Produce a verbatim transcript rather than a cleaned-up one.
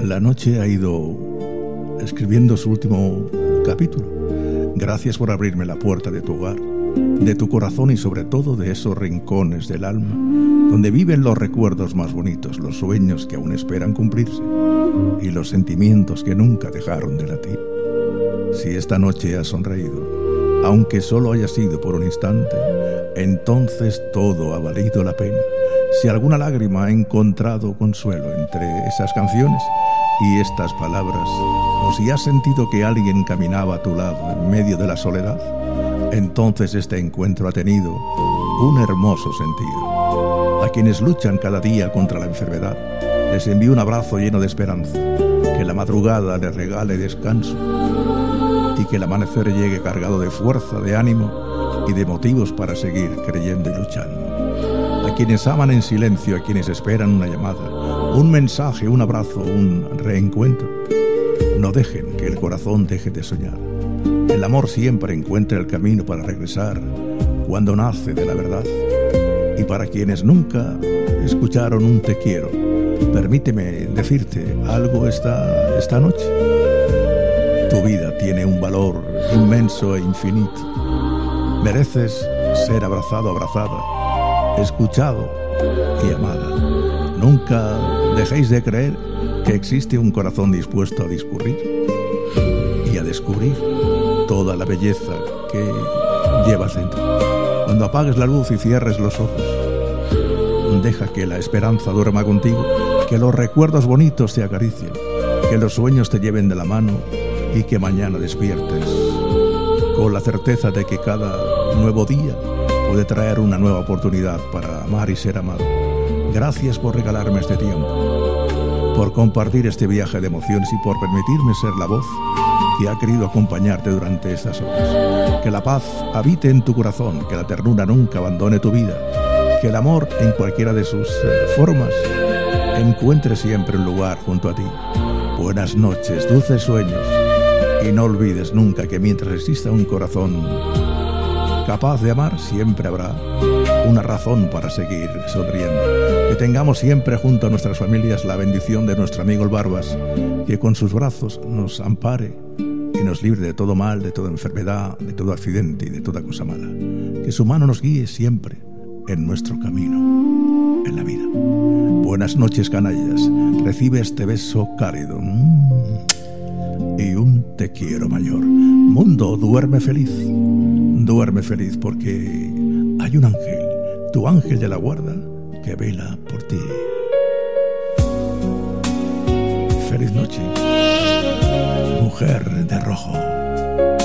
La noche ha ido escribiendo su último capítulo. Gracias por abrirme la puerta de tu hogar, de tu corazón y sobre todo de esos rincones del alma donde viven los recuerdos más bonitos, los sueños que aún esperan cumplirse y los sentimientos que nunca dejaron de latir. Si esta noche has sonreído, aunque solo haya sido por un instante, entonces todo ha valido la pena. Si alguna lágrima ha encontrado consuelo entre esas canciones y estas palabras, o si has sentido que alguien caminaba a tu lado en medio de la soledad, entonces este encuentro ha tenido un hermoso sentido. A quienes luchan cada día contra la enfermedad, les envío un abrazo lleno de esperanza, que la madrugada les regale descanso y que el amanecer llegue cargado de fuerza, de ánimo y de motivos para seguir creyendo y luchando. A quienes aman en silencio, a quienes esperan una llamada, un mensaje, un abrazo, un reencuentro, no dejen que el corazón deje de soñar. El amor siempre encuentra el camino para regresar cuando nace de la verdad. Y para quienes nunca escucharon un te quiero, permíteme decirte algo esta, esta noche. Tu vida tiene un valor inmenso e infinito. Mereces ser abrazado, abrazada, escuchado y amada. Nunca dejéis de creer que existe un corazón dispuesto a discurrir y a descubrir toda la belleza que llevas dentro. Cuando apagues la luz y cierres los ojos, deja que la esperanza duerma contigo, que los recuerdos bonitos te acaricien, que los sueños te lleven de la mano y que mañana despiertes con la certeza de que cada nuevo día puede traer una nueva oportunidad para amar y ser amado. Gracias por regalarme este tiempo, por compartir este viaje de emociones y por permitirme ser la voz que ha querido acompañarte durante estas horas. Que la paz habite en tu corazón, que la ternura nunca abandone tu vida, que el amor en cualquiera de sus eh, formas encuentre siempre un lugar junto a ti. Buenas noches, dulces sueños, y no olvides nunca que mientras exista un corazón capaz de amar, siempre habrá una razón para seguir sonriendo. Que tengamos siempre junto a nuestras familias la bendición de nuestro amigo el Barbas, que con sus brazos nos ampare y nos libre de todo mal, de toda enfermedad, de todo accidente y de toda cosa mala. Que su mano nos guíe siempre en nuestro camino, en la vida. Buenas noches, canallas. Recibe este beso cálido mm, y un te quiero mayor. Mundo, duerme feliz. Duerme feliz porque hay un ángel, tu ángel de la guarda, que vela por ti. Feliz noche, mujer de rojo.